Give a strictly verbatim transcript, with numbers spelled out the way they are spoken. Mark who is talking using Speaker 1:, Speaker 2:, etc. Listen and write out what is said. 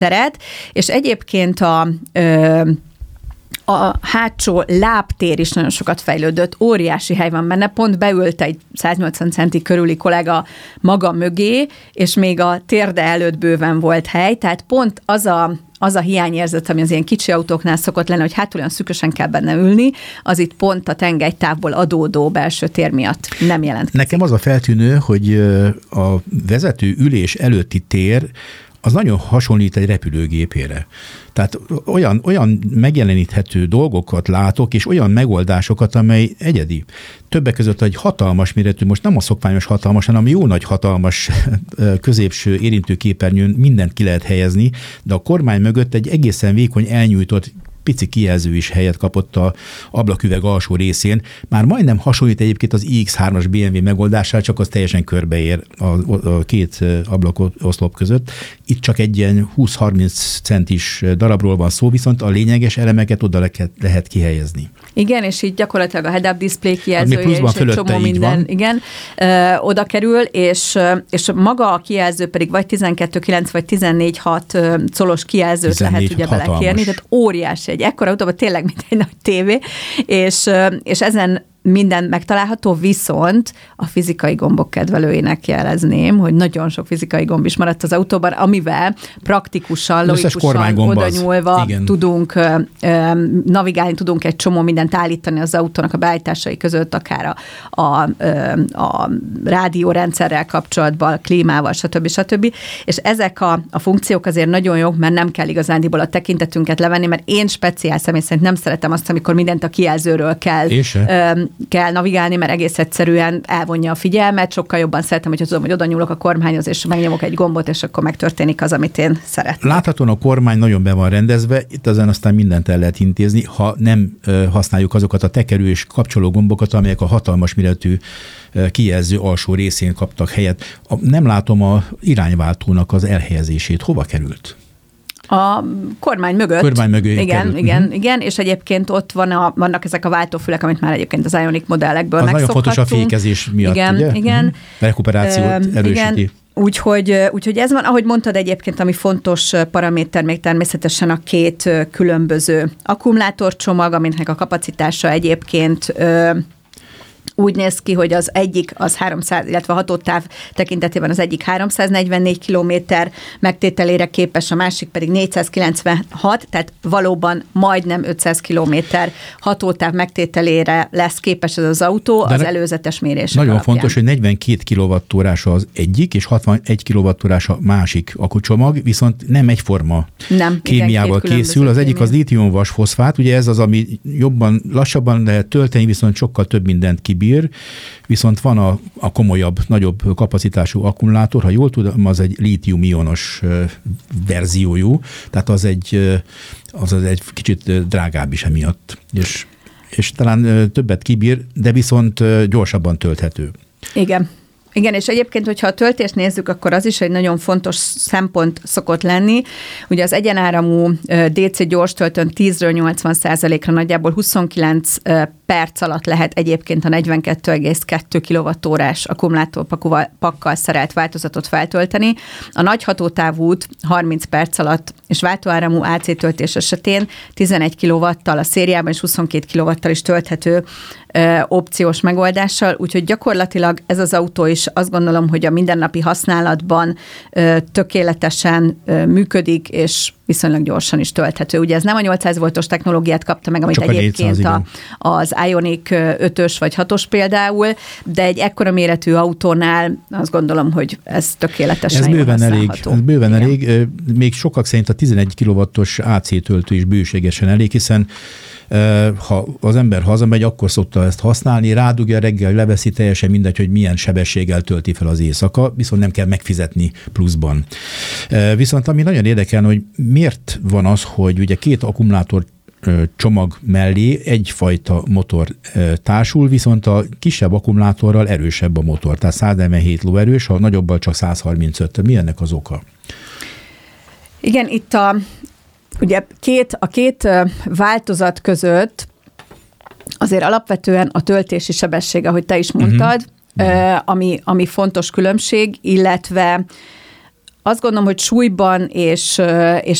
Speaker 1: teret, és egyébként a a hátsó lábtér is nagyon sokat fejlődött, óriási hely van benne, pont beült egy száznyolcvan centi körüli kollega maga mögé, és még a térde előtt bőven volt hely, tehát pont az a, az a hiányérzet, ami az ilyen kicsi autóknál szokott lenni, hogy hátul olyan szűkösen kell benne ülni, az itt pont a tengelytávból adódó belső tér miatt nem jelentkezik.
Speaker 2: Nekem az a feltűnő, hogy a vezető ülés előtti tér az nagyon hasonlít egy repülőgépére. Tehát olyan, olyan megjeleníthető dolgokat látok, és olyan megoldásokat, amely egyedi. Többek között egy hatalmas méretű, most nem a szokványos hatalmas, hanem jó nagy hatalmas középső érintőképernyőn mindent ki lehet helyezni, de a kormány mögött egy egészen vékony elnyújtott pici kijelző is helyet kapott a ablaküveg alsó részén. Már majdnem hasonlít egyébként az i iksz hármas bé em vé megoldására, csak az teljesen körbeér a, a két ablakoszlop között. Itt csak egy ilyen húsz-harminc centis darabról van szó, viszont a lényeges elemeket oda lehet, lehet kihelyezni.
Speaker 1: Igen, és így gyakorlatilag a head-up display kijelzője és egy csomó minden
Speaker 2: van.
Speaker 1: Igen, ö, oda kerül, és, és maga a kijelző pedig vagy tizenkettő kilenc vagy tizennégy hat colos kijelzőt lehet ugye belekérni, tehát óriási egy ekkora autóban, tényleg mint egy nagy tévé, és, és ezen minden megtalálható, viszont a fizikai gombok kedvelőinek jelezném, hogy nagyon sok fizikai gomb is maradt az autóban, amivel praktikusan, logikusan oda nyúlva tudunk navigálni, tudunk egy csomó mindent állítani az autónak a beállításai között, akár a, a, a rádiórendszerrel kapcsolatban, klímával, stb. stb. És ezek a, a funkciók azért nagyon jók, mert nem kell igazándiból a tekintetünket levenni, mert én speciál személy szerint nem szeretem azt, amikor mindent a kijelzőről kell kell navigálni, mert egész egyszerűen elvonja a figyelmet, sokkal jobban szeretem, hogyha tudom, hogy oda nyúlok a kormányhoz, és megnyomok egy gombot, és akkor megtörténik az, amit én szeretnék.
Speaker 2: Láthatóan a kormány nagyon be van rendezve, itt ezen aztán mindent el lehet intézni, ha nem használjuk azokat a tekerő és kapcsoló gombokat, amelyek a hatalmas méretű kijelző alsó részén kaptak helyet. Nem látom a irányváltónak az elhelyezését. Hova került?
Speaker 1: A kormány mögött.
Speaker 2: Kormány mögé
Speaker 1: igen,
Speaker 2: került.
Speaker 1: igen, uh-huh. igen, és egyébként ott van a, vannak ezek a váltófülek, amit már egyébként az Ioniq modellekből
Speaker 2: az
Speaker 1: megszokhattunk.
Speaker 2: nagyon fontos a fékezés miatt,
Speaker 1: igen,
Speaker 2: ugye?
Speaker 1: Igen,
Speaker 2: uh-huh. Rekuperációt uh, erősíti. Igen.
Speaker 1: Úgyhogy, úgyhogy ez van, ahogy mondtad egyébként, ami fontos paraméter, még természetesen a két különböző akkumulátorcsomag, aminek a kapacitása egyébként úgy néz ki, hogy az egyik az háromszáz, illetve a hatótáv tekintetében az egyik háromszáznegyvennégy kilométer megtételére képes, a másik pedig négyszázkilencvenhat, tehát valóban majdnem ötszáz kilométer hatótáv megtételére lesz képes ez az autó de az előzetes mérések
Speaker 2: Nagyon
Speaker 1: alapján.
Speaker 2: Fontos, hogy negyvenkét kilowattórás az egyik, és hatvanegy kilowattórás a másik akkucsomag, viszont nem egyforma
Speaker 1: nem,
Speaker 2: kémiával
Speaker 1: igen,
Speaker 2: készül. Az egyik az lítium-vas foszfát, ugye ez az, ami jobban, lassabban lehet tölteni, viszont sokkal több mindent kibír, viszont van a, a komolyabb, nagyobb kapacitású akkumulátor, ha jól tudom, az egy lítium-ionos verziójú, tehát az egy, az egy kicsit drágább is emiatt, és, és talán többet kibír, de viszont gyorsabban tölthető.
Speaker 1: Igen. Igen, és egyébként, hogyha a töltést nézzük, akkor az is egy nagyon fontos szempont szokott lenni. Ugye az egyenáramú dé cé gyorstöltőn tízről nyolcvan százalékra nagyjából huszonkilenc perc alatt lehet egyébként a negyvenkettő egész kettő kilowattórás akkumulátorpakkal szerelt változatot feltölteni. A nagy hatótávút harminc perc alatt és váltóáramú á cé töltés esetén tizenegy kilowattal a szériában és huszonkét kilowattal is tölthető ö, opciós megoldással, úgyhogy gyakorlatilag ez az autó is azt gondolom, hogy a mindennapi használatban ö, tökéletesen ö, működik, és viszonylag gyorsan is tölthető. Ugye ez nem a nyolcszáz voltos technológiát kapta meg, amit csak egyébként a, az Ioniq ötös vagy hatos például, de egy ekkora méretű autónál azt gondolom, hogy ez tökéletesen
Speaker 2: ez
Speaker 1: jól
Speaker 2: bőven elég, ez bőven
Speaker 1: Igen.
Speaker 2: elég. Még sokak szerint a tizenegy kilowattos á cé töltő is bőségesen elég, hiszen ha az ember hazamegy, akkor szokta ezt használni, rádugja reggel, leveszi, teljesen mindegy, hogy milyen sebességgel tölti fel az éjszaka, viszont nem kell megfizetni pluszban. Viszont ami nagyon érdekel, hogy miért van az, hogy ugye két akkumulátor csomag mellé egyfajta motor társul, viszont a kisebb akkumulátorral erősebb a motor, tehát száznegyvenhét lóerős, a nagyobbal csak száz harmincöt. Mi ennek az oka?
Speaker 1: Igen, itt a Ugye két, a két változat között azért alapvetően a töltési sebesség, ahogy te is mondtad, uh-huh. ami, ami fontos különbség, illetve azt gondolom, hogy súlyban és, és